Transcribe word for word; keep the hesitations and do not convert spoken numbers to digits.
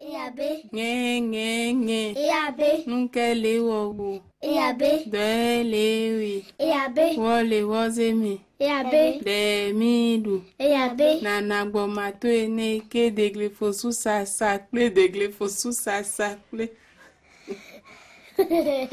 Eabe. Nye nye nye. Eabe. Nkele wowo. Eabe. Delewi. Eabe. Wole wozeme. Eabe. Demidu. Eabe. Nana gbomato ene ke degle fosu sa sakle degle fosu sa sakle.